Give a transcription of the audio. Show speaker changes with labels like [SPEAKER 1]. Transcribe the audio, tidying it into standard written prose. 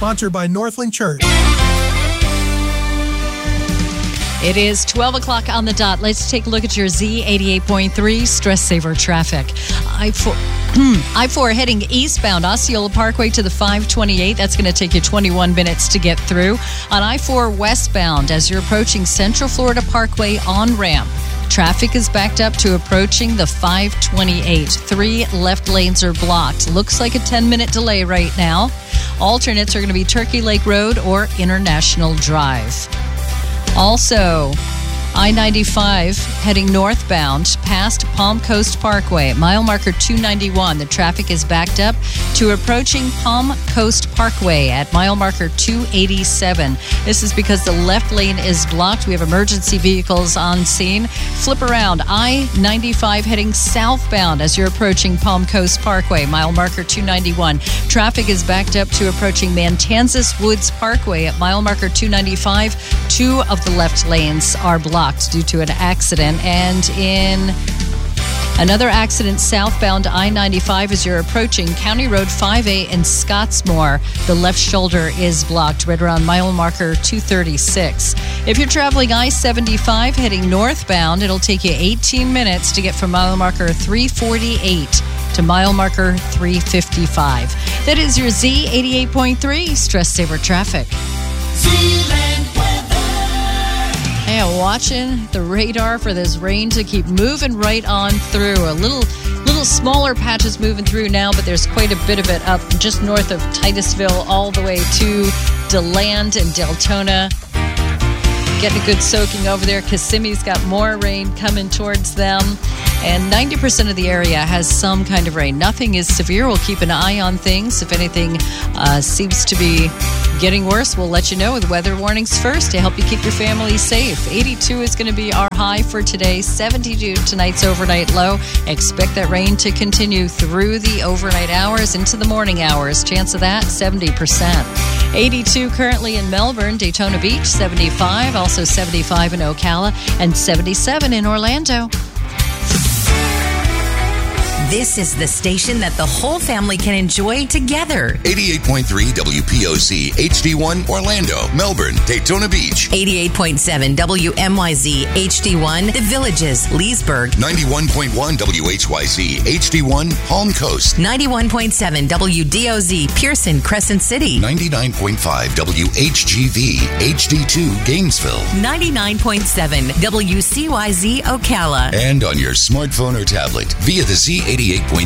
[SPEAKER 1] sponsored by Northland Church.
[SPEAKER 2] It is 12 o'clock on the dot. Let's take a look at your Z88.3 Stress Saver traffic. I-4 heading eastbound Osceola Parkway to the 528. That's going to take you 21 minutes to get through. On I-4 westbound, as you're approaching Central Florida Parkway on-ramp, traffic is backed up to approaching the 528. 3 left lanes are blocked. Looks like a 10-minute delay right now. Alternates are going to be Turkey Lake Road or International Drive. Also, I-95 heading northbound past Palm Coast Parkway at mile marker 291. The traffic is backed up to approaching Palm Coast Parkway at mile marker 287. This is because the left lane is blocked. We have emergency vehicles on scene. Flip around. I-95 heading southbound as you're approaching Palm Coast Parkway, mile marker 291. Traffic is backed up to approaching Matanzas Woods Parkway at mile marker 295. 2 of the left lanes are blocked due to an accident. And in another accident southbound I-95 as you're approaching County Road 5A in Scottsmore, the left shoulder is blocked right around mile marker 236. If you're traveling I-75 heading northbound, it'll take you 18 minutes to get from mile marker 348 to mile marker 355. That is your Z88.3 Stress Saver traffic. Yeah, watching the radar for this rain to keep moving right on through. A little smaller patches moving through now, but there's quite a bit of it up just north of Titusville all the way to DeLand and Deltona. Getting a good soaking over there. Kissimmee's got more rain coming towards them. And 90% of the area has some kind of rain. Nothing is severe. We'll keep an eye on things. If anything seems to be getting worse, we'll let you know with weather warnings first to help you keep your family safe. 82 is going to be our high for today. 72 tonight's overnight low. Expect that rain to continue through the overnight hours into the morning hours. Chance of that, 70%. 82 currently in Melbourne, Daytona Beach, 75. Also 75 in Ocala and 77 in Orlando.
[SPEAKER 3] This is the station that the whole family can enjoy together.
[SPEAKER 4] 88.3 WPOC, HD1, Orlando, Melbourne, Daytona Beach.
[SPEAKER 3] 88.7 WMYZ, HD1, The Villages, Leesburg.
[SPEAKER 4] 91.1 WHYZ, HD1, Palm Coast.
[SPEAKER 3] 91.7 WDOZ, Pearson, Crescent City.
[SPEAKER 4] 99.5 WHGV, HD2, Gainesville.
[SPEAKER 3] 99.7 WCYZ, Ocala.
[SPEAKER 4] And on your smartphone or tablet via the Z88.3